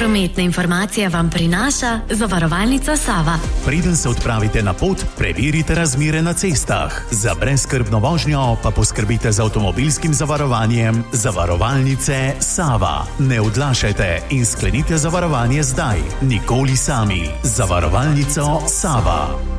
Prometne informacije vam prinaša Zavarovalnica Sava. Preden se odpravite na pot, preverite razmere na cestah. Za brezskrbno vožnjo pa poskrbite z avtomobilskim zavarovanjem Zavarovalnice Sava. Ne odlašajte in sklenite zavarovanje zdaj. Nikoli sami. Zavarovalnico Sava.